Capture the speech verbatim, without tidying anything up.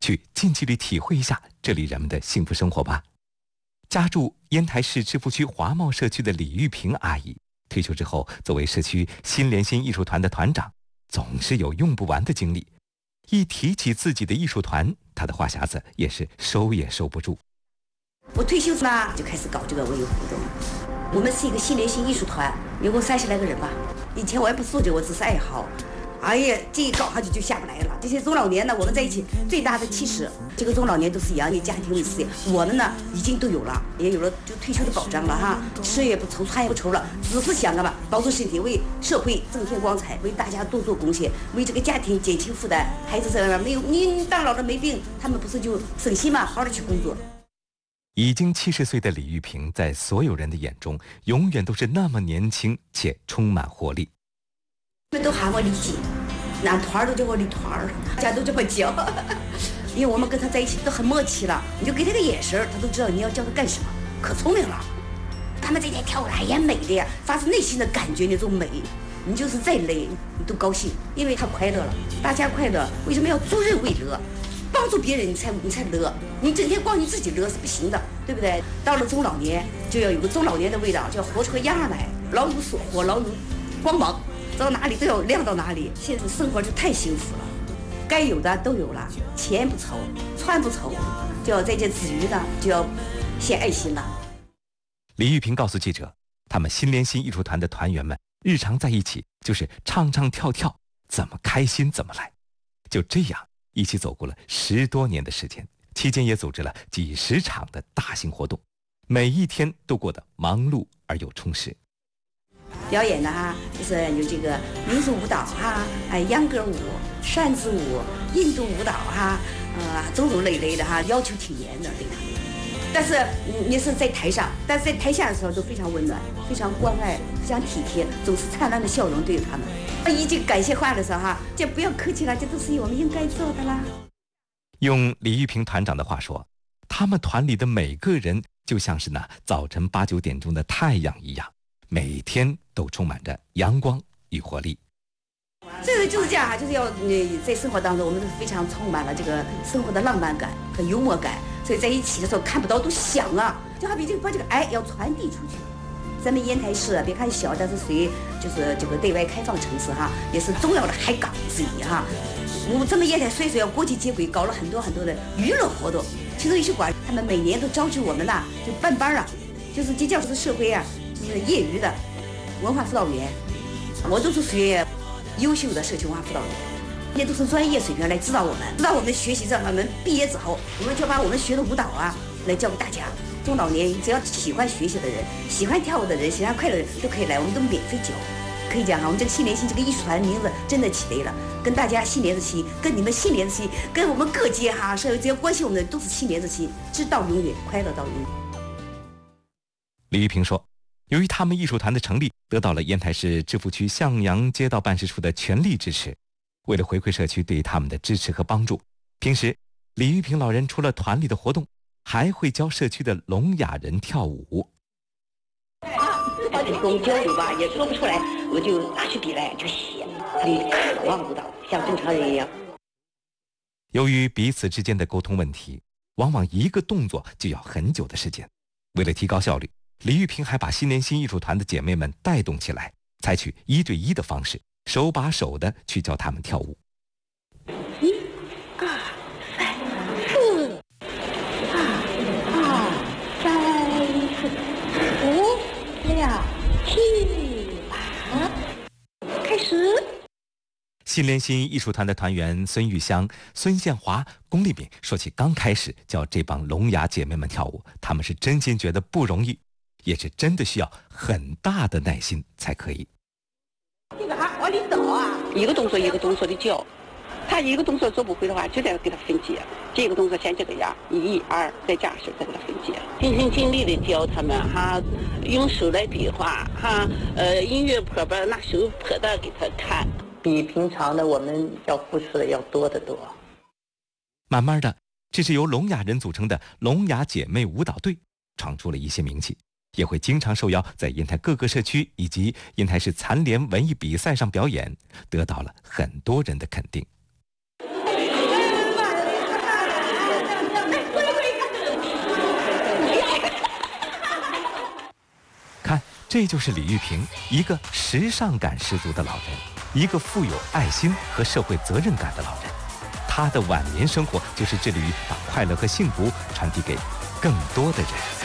去近距离体会一下这里人们的幸福生活吧。家住烟台市芝罘区华茂社区的李玉萍阿姨，退休之后作为社区新联心艺术团的团长，总是有用不完的精力。一提起自己的艺术团，她的话匣子也是收也收不住。 我退休了就开始搞这个文艺活动。我们是一个新联心艺术团，有个三十来个人吧。以前我也不做这个，我只是爱好。哎呀，这一搞下去就下不来了。这些中老年呢，我们在一起最大的其实，这个中老年都是以养育家庭为事业。我们呢，已经都有了，也有了就退休的保障了哈，吃也不愁，穿也不愁了，只是想干嘛，保住身体，为社会增添光彩，为大家多做贡献，为这个家庭减轻负担。孩子在外面没有，你当老了没病，他们不是就省心嘛，好好的去工作。 已经七十岁的李玉萍，在所有人的眼中，永远都是那么年轻且充满活力。 他们都喊我李姐，俺团儿都叫我李团儿，大家都这么叫，因为我们跟他在一起都很默契了。你就给他个眼神，他都知道你要叫他干什么，可聪明了。他们这天跳舞哎呀美的呀，发自内心的感觉那种美，你就是再累你都高兴，因为他快乐了，大家快乐。为什么要助人为乐？帮助别人你才你才乐，你整天光你自己乐是不行的，对不对？到了中老年就要有个中老年的味道，就要活出个样来，老有所获，老有光芒。到哪里都要亮到哪里，现在生活就太幸福了，该有的都有了，钱不愁，穿不愁，就要在这之余呢，就要献爱心了。 李玉萍告诉记者，他们新联心艺术团的团员们日常在一起就是唱唱跳跳，怎么开心怎么来，就这样一起走过了十多年的时间，期间也组织了几十场的大型活动，每一天都过得忙碌而又充实。 表演的哈，就是有这个民族舞蹈哈，哎，秧歌舞、扇子舞、印度舞蹈哈，呃，种种类类的哈，要求挺严的对他们。但是你是在台上，但是在台下的时候都非常温暖，非常关爱，非常体贴，总是灿烂的笑容对着他们。一句感谢话的时候哈，这不要客气了，这都是我们应该做的啦。 用李玉萍团长的话说，他们团里的每个人就像是那早晨八九点钟的太阳一样，每天都充满着阳光与活力。 这个就是这样，就是要呃，在生活当中，我们都非常充满了这个生活的浪漫感和幽默感，所以在一起的时候看不到都想啊，就好比这个把这个爱要传递出去。咱们烟台市别看小，但是属于就是这个对外开放城市哈，也是重要的海港之一哈。我们咱们烟台所以说要国际接轨，搞了很多很多的娱乐活动。其中艺术馆他们每年都招集我们呐，就办班啊，就是这叫是社会啊，就是业余的文化辅导员，我都是属于优秀的社区文化辅导员，也都是专业水平来指导我们，指导我们学习，让我们毕业之后，我们就把我们学的舞蹈啊来教给大家。中老年只要喜欢学习的人、喜欢跳舞的人、喜欢快乐的人都可以来，我们都免费教。可以讲哈，我们这个新联心这个艺术团名字真的起对了，跟大家心连着心，跟你们心连着心，跟我们各界哈，所有只要关心我们的都是心连着心，直到永远，快乐到永远。 李玉萍说，由于他们艺术团的成立得到了烟台市芝罘区向阳街道办事处的全力支持，为了回馈社区对他们的支持和帮助，平时李玉萍老人除了团里的活动，还会教社区的聋哑人跳舞。 把这种交流吧也说不出来，我就拿起笔来就写，他们渴望舞蹈，像正常人一样。 由于彼此之间的沟通问题，往往一个动作就要很久的时间。为了提高效率，李玉萍还把新联心艺术团的姐妹们带动起来，采取一对一的方式，手把手的去教她们跳舞。 一、二、三、四，二、二、三、四，五、六、七、八，开始。 新联心艺术团的团员孙玉香、孙宪华、龚丽敏说起刚开始教这帮聋哑姐妹们跳舞，他们是真心觉得不容易，也是真的需要很大的耐心才可以。 这个还往里倒啊，一个动作一个动作的教，他一个动作做不会的话，就得给他分解。这个动作先这个样，一二再加式，再给他分解。尽心尽力的教他们哈，用手来比划哈，呃，音乐谱吧拿手谱的给他看。比平常的我们要付出的要多得多。 慢慢的，这是由聋哑人组成的聋哑姐妹舞蹈队闯出了一些名气，也会经常受邀在烟台各个社区以及烟台市残联文艺比赛上表演，得到了很多人的肯定。 这就是李玉萍，一个时尚感十足的老人，一个富有爱心和社会责任感的老人。他的晚年生活就是致力于把快乐和幸福传递给更多的人。